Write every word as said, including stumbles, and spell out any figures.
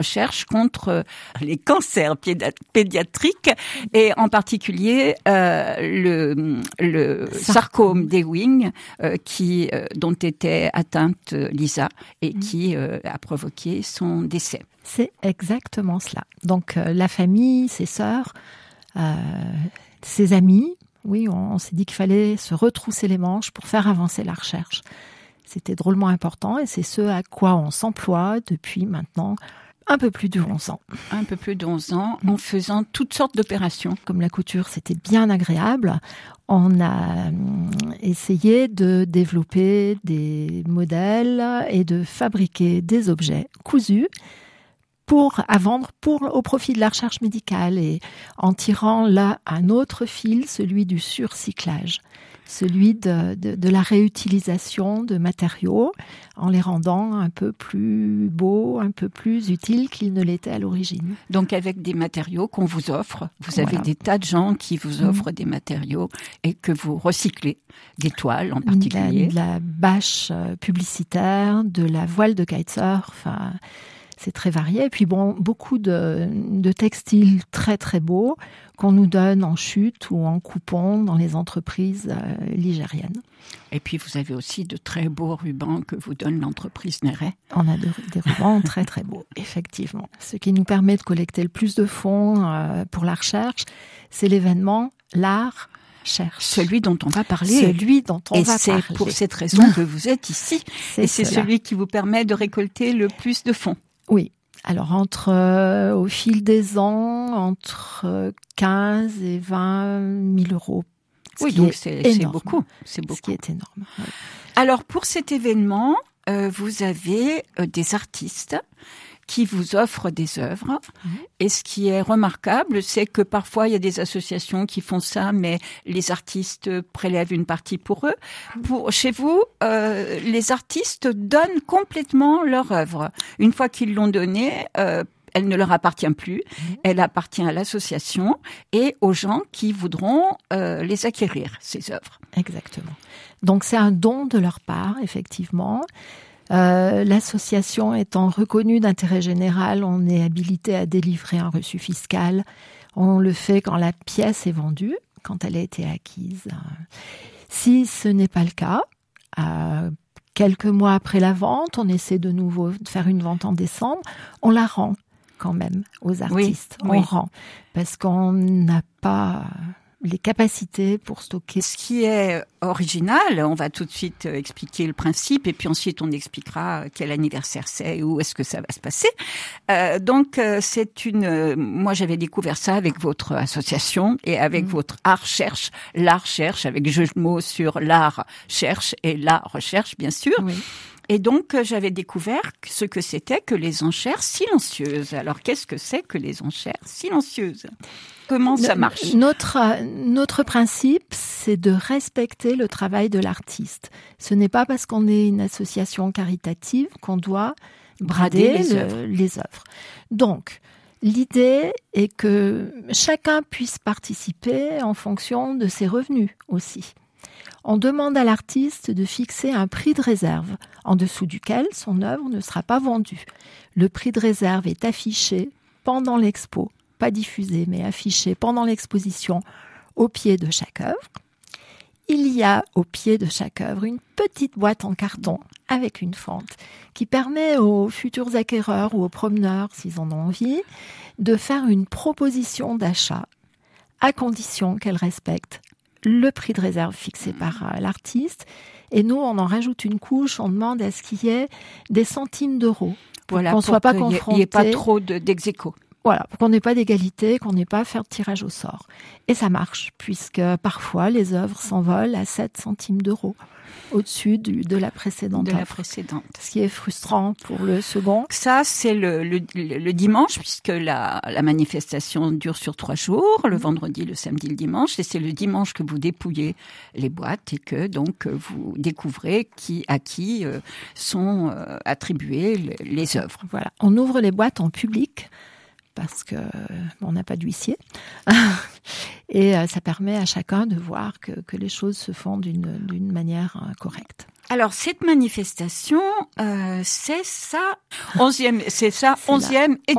recherche contre les cancers pédiatriques et en particulier euh, le, le sarcome d'Ewing euh, qui, euh, dont était atteinte Lisa et qui euh, a provoqué son décès. C'est exactement cela. Donc euh, la famille, ses sœurs, euh, ses amis, oui, on, on s'est dit qu'il fallait se retrousser les manches pour faire avancer la recherche. C'était drôlement important et c'est ce à quoi on s'emploie depuis maintenant un peu plus de onze ans. Un peu plus de onze ans, en faisant toutes sortes d'opérations. Comme la couture, c'était bien agréable, on a essayé de développer des modèles et de fabriquer des objets cousus pour à vendre pour au profit de la recherche médicale et en tirant là un autre fil, celui du surcyclage, celui de, de, de la réutilisation de matériaux en les rendant un peu plus beaux, un peu plus utiles qu'ils ne l'étaient à l'origine. Donc avec des matériaux qu'on vous offre, vous avez Voilà. des tas de gens qui vous offrent mmh. des matériaux et que vous recyclez, des toiles en particulier. De la, de la bâche publicitaire, de la voile de kitesurf, enfin... C'est très varié. Et puis bon, beaucoup de, de textiles très très beaux qu'on nous donne en chute ou en coupon dans les entreprises euh, ligériennes. Et puis vous avez aussi de très beaux rubans que vous donne l'entreprise Néret. On a de, des rubans très très beaux, effectivement. Ce qui nous permet de collecter le plus de fonds euh, pour la recherche, c'est l'événement L'Art Cherche. Celui dont on va parler. Celui dont on et va parler. Et c'est pour cette raison que vous êtes ici. C'est et c'est cela. Celui qui vous permet de récolter le plus de fonds. Oui. Alors, entre, euh, au fil des ans, entre quinze et vingt mille euros. Oui, donc c'est, c'est beaucoup. C'est beaucoup. Ce qui est énorme. Oui. Alors, pour cet événement, euh, vous avez euh, des artistes qui vous offrent des œuvres. Mmh. Et ce qui est remarquable, c'est que parfois, il y a des associations qui font ça, mais les artistes prélèvent une partie pour eux. Pour, chez vous, euh, les artistes donnent complètement leur œuvre. Une fois qu'ils l'ont donnée, euh, elle ne leur appartient plus. Mmh. Elle appartient à l'association et aux gens qui voudront euh, les acquérir, ces œuvres. Exactement. Donc, c'est un don de leur part, effectivement. Euh, l'association étant reconnue d'intérêt général, on est habilité à délivrer un reçu fiscal. On le fait quand la pièce est vendue, quand elle a été acquise. Si ce n'est pas le cas, euh, quelques mois après la vente, on essaie de nouveau de faire une vente en décembre, on la rend quand même aux artistes. Oui, on oui. rend parce qu'on n'a pas les capacités pour stocker. Ce qui est original, on va tout de suite expliquer le principe et puis ensuite on expliquera quel anniversaire c'est et où est-ce que ça va se passer. Euh, donc euh, c'est une, euh, moi j'avais découvert ça avec votre association et avec mmh. votre Art Cherche, l'Art Cherche avec jeu de mots sur l'art cherche et la recherche bien sûr. Oui. Et donc, j'avais découvert ce que c'était que les enchères silencieuses. Alors, qu'est-ce que c'est que les enchères silencieuses ? Comment ça marche ? Notre, notre principe, c'est de respecter le travail de l'artiste. Ce n'est pas parce qu'on est une association caritative qu'on doit brader, brader les, le, œuvres. les œuvres. Donc, l'idée est que chacun puisse participer en fonction de ses revenus aussi. On demande à l'artiste de fixer un prix de réserve, en dessous duquel son œuvre ne sera pas vendue. Le prix de réserve est affiché pendant l'expo, pas diffusé, mais affiché pendant l'exposition au pied de chaque œuvre. Il y a au pied de chaque œuvre une petite boîte en carton avec une fente qui permet aux futurs acquéreurs ou aux promeneurs, s'ils en ont envie, de faire une proposition d'achat à condition qu'elle respecte le prix de réserve fixé par euh, l'artiste. Et nous, on en rajoute une couche, on demande à ce qu'il y ait des centimes d'euros. Pour voilà, qu'on ne soit pas confronté. Il n'y ait pas trop de, d'ex-aequo. Voilà, pour qu'on n'ait pas d'égalité, qu'on n'ait pas à faire de tirage au sort. Et ça marche, puisque parfois, les œuvres s'envolent à sept centimes d'euros au-dessus du, de la précédente de œuvre. la précédente. Ce qui est frustrant pour le second. Ça, c'est le, le, le dimanche, puisque la, la manifestation dure sur trois jours, le vendredi, le samedi, le dimanche. Et c'est le dimanche que vous dépouillez les boîtes et que donc vous découvrez qui, à qui euh, sont euh, attribuées les, les œuvres. Voilà, on ouvre les boîtes en public parce que on n'a pas d'huissier. Et ça permet à chacun de voir que, que les choses se font d'une, d'une manière correcte. Alors cette manifestation, euh, c'est sa onzième, c'est sa onzième édition.